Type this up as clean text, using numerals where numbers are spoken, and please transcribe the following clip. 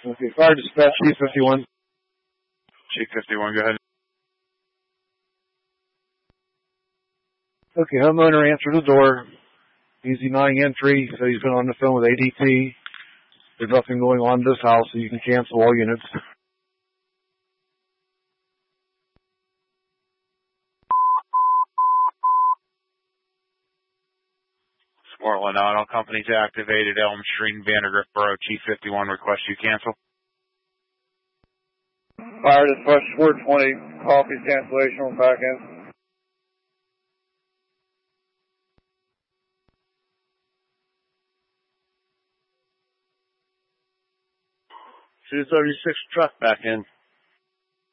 Okay, fire dispatch, Chief 51. Chief 51, go ahead. Okay, homeowner answered the door. He's denying entry, so he's been on the phone with ADT. There's nothing going on in this house, so you can cancel all units. Portland Auto Company's activated, Elm Street, Vandergrift Borough, Chief 51, request you cancel. Fire dispatch 420, coffee cancellation on back end. 236 truck back in.